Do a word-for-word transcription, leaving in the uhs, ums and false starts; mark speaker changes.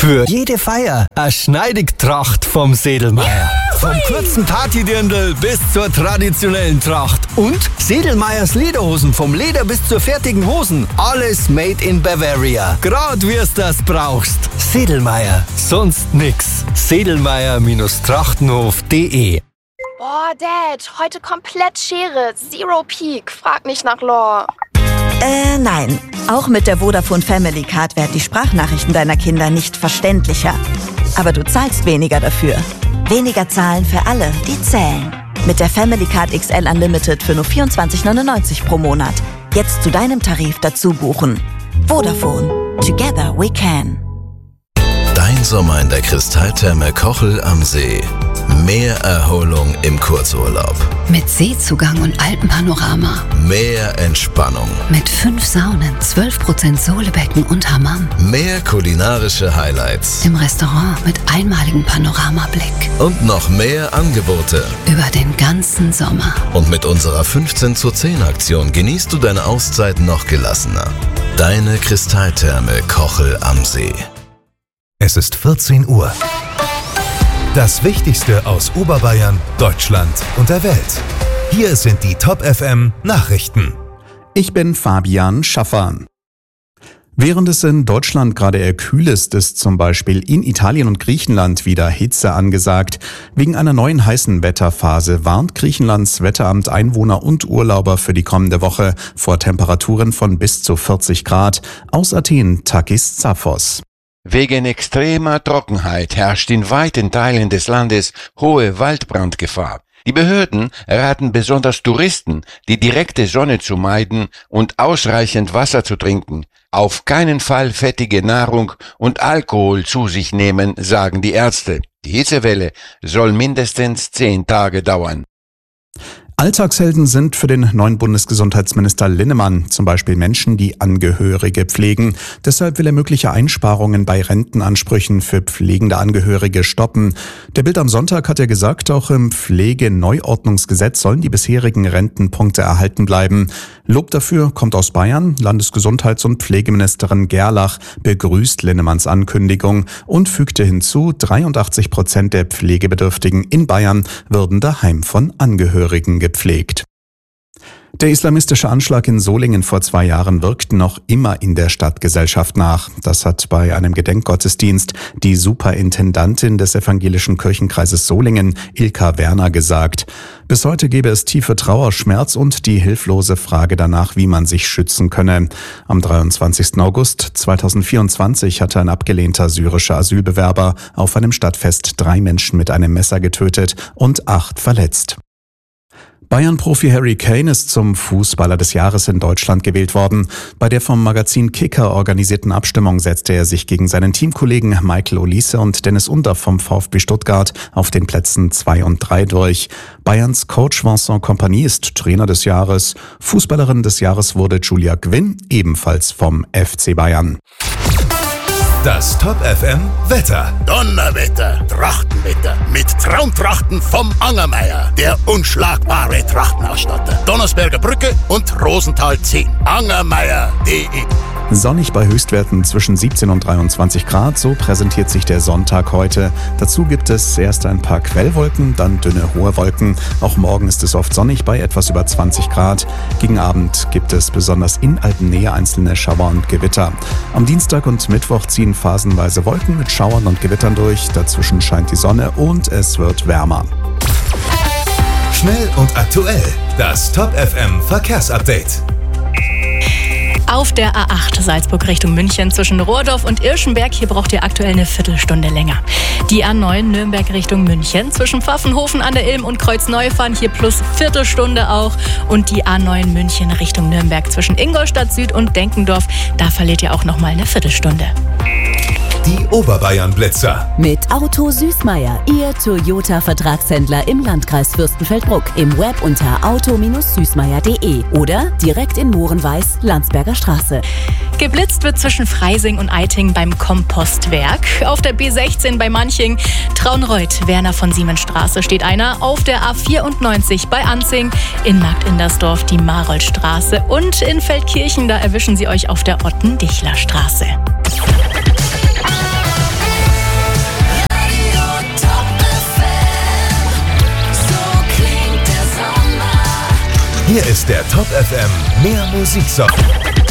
Speaker 1: Für jede Feier eine Schneidigtracht vom Sedelmeier. Vom kurzen Partydirndl bis zur traditionellen Tracht. Und Sedelmeiers Lederhosen, vom Leder bis zur fertigen Hosen. Alles made in Bavaria. Grad wie's das brauchst. Sedelmeier, sonst nix. sedelmeier Trachtenhof punkt de.
Speaker 2: Boah, Dad, heute komplett Schere. Zero Peak. Frag nicht nach Lore.
Speaker 3: Äh, nein. Auch mit der Vodafone Family Card werden die Sprachnachrichten deiner Kinder nicht verständlicher. Aber du zahlst weniger dafür. Weniger zahlen für alle, die zählen. Mit der Family Card X L Unlimited für nur vierundzwanzig neunundneunzig pro Monat. Jetzt zu deinem Tarif dazu buchen. Vodafone. Together we can.
Speaker 4: Dein Sommer in der Kristalltherme Kochel am See. Mehr Erholung im Kurzurlaub.
Speaker 5: Mit Seezugang und Alpenpanorama.
Speaker 4: Mehr Entspannung.
Speaker 5: Mit fünf Saunen, zwölf Prozent Solebecken und Hammam.
Speaker 4: Mehr kulinarische Highlights.
Speaker 5: Im Restaurant mit einmaligem Panoramablick.
Speaker 4: Und noch mehr Angebote.
Speaker 5: Über den ganzen Sommer.
Speaker 4: Und mit unserer fünfzehn zu zehn Aktion genießt du deine Auszeit noch gelassener. Deine Kristalltherme Kochel am See.
Speaker 6: Es ist vierzehn Uhr. Das Wichtigste aus Oberbayern, Deutschland und der Welt. Hier sind die Top F M Nachrichten.
Speaker 7: Ich bin Fabian Schaffan. Während es in Deutschland gerade eher kühl ist, ist zum Beispiel in Italien und Griechenland wieder Hitze angesagt. Wegen einer neuen heißen Wetterphase warnt Griechenlands Wetteramt Einwohner und Urlauber für die kommende Woche vor Temperaturen von bis zu vierzig Grad. Aus Athen, Takis Zaphos.
Speaker 8: Wegen extremer Trockenheit herrscht in weiten Teilen des Landes hohe Waldbrandgefahr. Die Behörden raten besonders Touristen, die direkte Sonne zu meiden und ausreichend Wasser zu trinken. Auf keinen Fall fettige Nahrung und Alkohol zu sich nehmen, sagen die Ärzte. Die Hitzewelle soll mindestens zehn Tage dauern.
Speaker 7: Alltagshelden sind für den neuen Bundesgesundheitsminister Linnemann zum Beispiel Menschen, die Angehörige pflegen. Deshalb will er mögliche Einsparungen bei Rentenansprüchen für pflegende Angehörige stoppen. Der Bild am Sonntag hat er gesagt, auch im Pflegeneuordnungsgesetz sollen die bisherigen Rentenpunkte erhalten bleiben. Lob dafür kommt aus Bayern. Landesgesundheits- und Pflegeministerin Gerlach begrüßt Linnemanns Ankündigung und fügte hinzu, dreiundachtzig Prozent der Pflegebedürftigen in Bayern würden daheim von Angehörigen gepflegt. Der islamistische Anschlag in Solingen vor zwei Jahren wirkt noch immer in der Stadtgesellschaft nach. Das hat bei einem Gedenkgottesdienst die Superintendantin des evangelischen Kirchenkreises Solingen, Ilka Werner, gesagt. Bis heute gebe es tiefe Trauer, Schmerz und die hilflose Frage danach, wie man sich schützen könne. Am dreiundzwanzigsten August zweitausendvierundzwanzig hatte ein abgelehnter syrischer Asylbewerber auf einem Stadtfest drei Menschen mit einem Messer getötet und acht verletzt. Bayern-Profi Harry Kane ist zum Fußballer des Jahres in Deutschland gewählt worden. Bei der vom Magazin Kicker organisierten Abstimmung setzte er sich gegen seinen Teamkollegen Michael Olise und Dennis Undaff vom VfB Stuttgart auf den Plätzen zwei und drei durch. Bayerns Coach Vincent Kompany ist Trainer des Jahres. Fußballerin des Jahres wurde Julia Gwynn, ebenfalls vom F C Bayern.
Speaker 6: Das Top F M Wetter.
Speaker 9: Donnerwetter, Trachtenwetter mit Traumtrachten vom Angermeier, der unschlagbare Trachtenausstatter. Donnersberger Brücke und Rosenthal zehn. Angermeier punkt de.
Speaker 7: Sonnig bei Höchstwerten zwischen siebzehn und dreiundzwanzig Grad, so präsentiert sich der Sonntag heute. Dazu gibt es erst ein paar Quellwolken, dann dünne hohe Wolken. Auch morgen ist es oft sonnig bei etwas über zwanzig Grad. Gegen Abend gibt es besonders in Alpennähe einzelne Schauer und Gewitter. Am Dienstag und Mittwoch ziehen phasenweise Wolken mit Schauern und Gewittern durch. Dazwischen scheint die Sonne und es wird wärmer.
Speaker 6: Schnell und aktuell. Das Top F M Verkehrsupdate.
Speaker 10: Auf der A acht Salzburg Richtung München zwischen Rohrdorf und Irschenberg, hier braucht ihr aktuell eine Viertelstunde länger. Die A neun Nürnberg Richtung München zwischen Pfaffenhofen an der Ilm und Kreuzneufahren, hier plus Viertelstunde auch. Und die A neun München Richtung Nürnberg zwischen Ingolstadt Süd und Denkendorf, da verliert ihr auch nochmal eine Viertelstunde.
Speaker 6: Die Oberbayern-Blitzer.
Speaker 11: Mit Auto Süßmeier, Ihr Toyota-Vertragshändler im Landkreis Fürstenfeldbruck. Im Web unter auto Süßmeier punkt de oder direkt in Mohrenweiß, Landsberger Straße.
Speaker 10: Geblitzt wird zwischen Freising und Eiting beim Kompostwerk. Auf der B sechzehn bei Manching, Traunreuth, Werner von Siemens Straße steht einer. Auf der A vierundneunzig bei Anzing, in Marktindersdorf die Maroldstraße. Und in Feldkirchen, da erwischen sie euch auf der Otten-Dichler Straße.
Speaker 6: Hier ist der Top F M Mehr Musiksong.